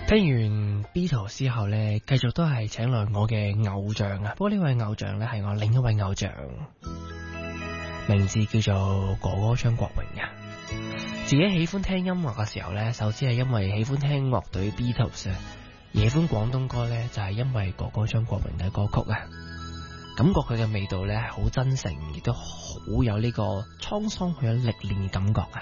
聽完 Beatles 之後呢，繼續都係請來我嘅偶像啊！不過呢位偶像呢，係我另一位偶像，名字叫做哥哥張國榮啊！自己喜歡聽音樂嘅時候呢，首先係因為喜歡聽樂隊 Beatles 啊，而喜歡廣東歌呢，就係因為哥哥張國榮嘅歌曲啊！感覺佢嘅味道呢，係好真誠，亦都好有呢個滄桑佢嘅歷練嘅感覺啊！